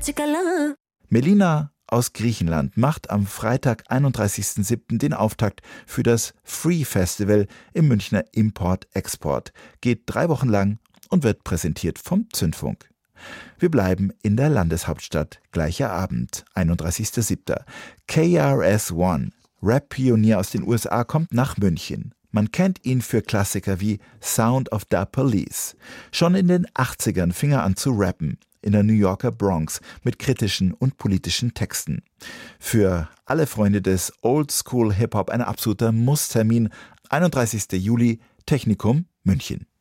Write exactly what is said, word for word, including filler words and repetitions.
Melina aus Griechenland macht am Freitag, einunddreißigsten siebten den Auftakt für das Free Festival im Münchner Import-Export. Geht drei Wochen lang und wird präsentiert vom Zündfunk. Wir bleiben in der Landeshauptstadt. Gleicher Abend, einunddreißigster siebter K R S One, Rap-Pionier aus den U S A, kommt nach München. Man kennt ihn für Klassiker wie Sound of the Police. Schon in den achtzigern fing er an zu rappen. In der New Yorker Bronx mit kritischen und politischen Texten. Für alle Freunde des Oldschool-Hip-Hop ein absoluter Musstermin. einunddreißigster Juli, Technikum, München.